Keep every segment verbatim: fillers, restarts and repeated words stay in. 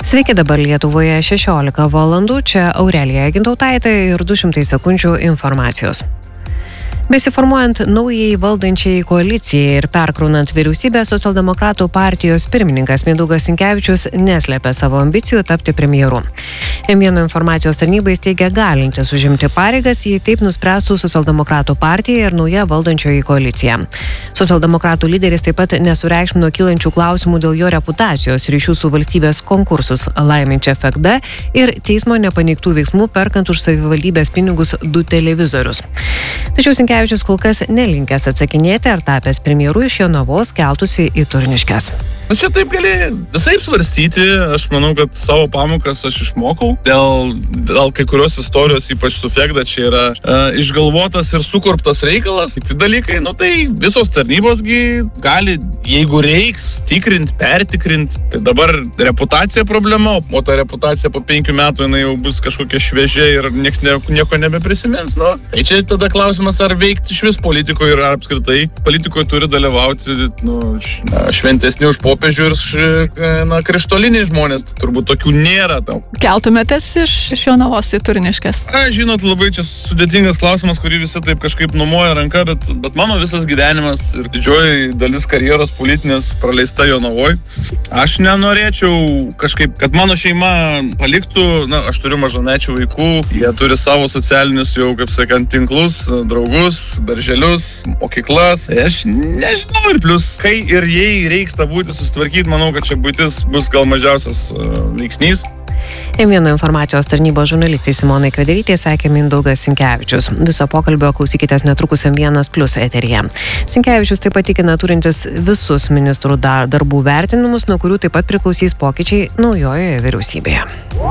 Sveiki, dabar Lietuvoje šešiolika valandų, čia Aurelija Gintautaitė ir du šimtai sekundžių informacijos. Besiformuojant naujai valdančiai koalicijai ir perkraunant vyriausybę, Socialdemokratų partijos pirmininkas Mindaugas Sinkevičius neslėpė savo ambicijų tapti premjeru. M vienas informacijos tarnybai teigia galintis užimti pareigas, jei taip nuspręstų Socialdemokratų partija ir nauja valdančioji koalicija. Socialdemokratų lyderis taip pat nesureikšmino kylančių klausimų dėl jo reputacijos ryšių su valstybės konkursus laiminčia F G D ir teismo nepaneigtų veiksmų perkant už savivaldybės pinigus du televizorius. Tačiau Sinkevičius kol kas nelinkęs atsakinėti, ar tapęs premjeru iš Jonavos keltųsi į Turniškes. Na čia taip gali visaip svarstyti, aš manau, kad savo pamokas aš išmokau. Dėl, dėl kai kurios istorijos, ypač su F G D, čia yra e, išgalvotas ir sukurptas reikalas. Kiti dalykai, nu tai visos tarnybosgi gali, jeigu reiks, tikrint, pertikrint. Tai dabar reputacija problema, o ta reputacija po penkių metų jinai jau bus kažkokia šviežia ir nieks ne, nieko nebeprisimins. Nu, tai čia tada klausimas, ar veikti iš vis politikoje ir apskritai politikoje turi dalyvauti nu, na, šventesni už popiežių ir na, krištoliniai žmonės. Turbūt tokių nėra. Tau. Keltumėtės iš, iš Jonavos į Turniškes? A, žinot, labai čia sudėtingas klausimas, kurį visi taip kažkaip numoja ranka, bet, bet mano visas gyvenimas ir didžioji dalis karjeros politinės praleista Jonavoj. Aš nenorėčiau kažkaip, kad mano šeima paliktų, na, aš turiu mažamečių vaikų, jie turi savo socialinius jau, kaip sakant, tinklus, draugus, darželius, mokyklas. Aš nežinau ir plus, kai ir jei reiks tą būti susitvarkyti, manau, kad čia būtis bus gal mažiausias uh, veiksnys. M vienas informacijos tarnybos žurnalistai Simonai Kvederytė sakė Mindaugas Sinkevičius. Viso pokalbio klausykitės netrukus M vienas plus eteryje. Sinkevičius taip pat tikina turintis visus ministrų dar, darbų vertinimus, nuo kurių taip pat priklausys pokyčiai naujojoje vyriausybėje.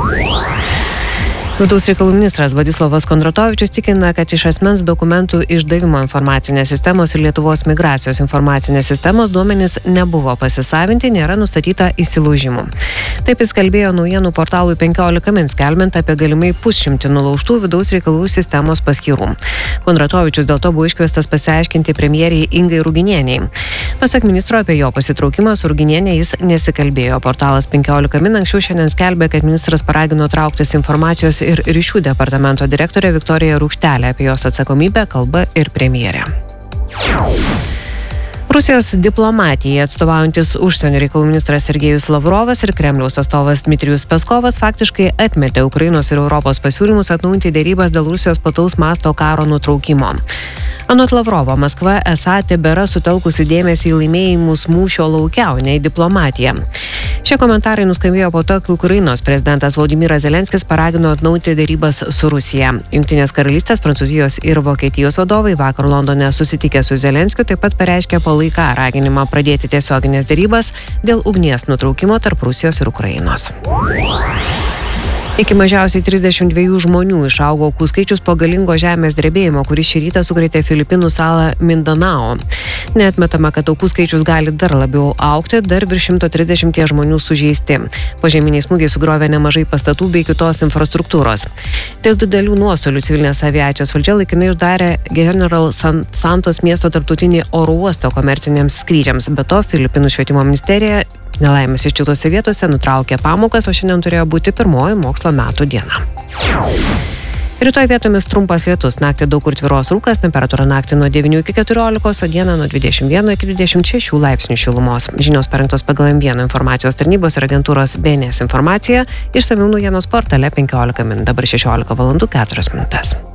Vidaus reikalų ministras Vladislovas Kondratovičius tikina, kad iš asmens dokumentų išdavimo informacinės sistemos ir Lietuvos migracijos informacinės sistemos duomenys nebuvo pasisavinti, nėra nustatyta įsilaužimų. Taip jis kalbėjo naujienų portalui penkiolika min, skelbiant apie galimai pusšimtį nulaužtų vidaus reikalų sistemos paskyrų. Kondratovičius dėl to buvo iškviestas pasiaiškinti premjeriai Ingai Ruginieniai. Pasak ministro, apie jo pasitraukimą su Ruginiene jis nesikalbėjo. Portalas penkiolika min anksčiau šiandien skelbė, kad ministras paragino trauktis informacijos ir ryšių departamento direktorė Viktorija Rūkštelė. Apie jos atsakomybę kalba ir premjerė. Rusijos diplomatijai atstovaujantis užsienio reikalų ministras Sergejus Lavrovas ir Kremliaus atstovas Dmitrijus Peskovas faktiškai atmetė Ukrainos ir Europos pasiūlymus atnaujinti derybas dėl Rusijos plataus masto karo nutraukimo. Anot Lavrovo, Maskva esą tebėra sutelkusi dėmesį į laimėjimus mūšio lauke, o ne į diplomatiją. Šie komentarai nuskambėjo po to, kai Ukrainos prezidentas Volodymyras Zelenskis paragino atnaujinti derybas su Rusija. Jungtinės karalystės, Prancūzijos ir Vokietijos vadovai vakar Londone susitikę su Zelenskiu taip pat pareiškė palaiką raginimą pradėti tiesioginės derybas dėl ugnies nutraukimo tarp Rusijos ir Ukrainos. Iki mažiausiai trisdešimt dviejų žmonių išaugo aukų skaičius po galingo žemės drebėjimo, kuris šį rytą sukrėtė Filipinų salą Mindanao. Neatmetama, kad aukų skaičius gali dar labiau augti, dar virš šimto trisdešimt žmonių sužeisti. Požeminiai smūgiai sugriovė nemažai pastatų bei kitos infrastruktūros. Dėl didelių nuostolių civilinės aviacijos valdžia laikinai uždarė General Santos miesto tarptautinį oro uostą komerciniams skrydžiams. Be to, Filipinų švietimo ministerija nelaimės iščiūtose vietose nutraukė pamokas, o šiandien turėjo būti pirmoji mokslo metų diena. Rytoj vietomis trumpas lietus, naktį daug kur tvyros rūkas, temperatūra naktį nuo devynių iki keturiolikos, o dieną nuo dvidešimt vieno iki dvidešimt šešių laipsnių šilumos. Žinios parengtos pagal M vienas informacijos tarnybos ir agentūros B N S informaciją, išsamiau naujienos portale penkiolika min, dabar šešiolika valandų keturios minutės.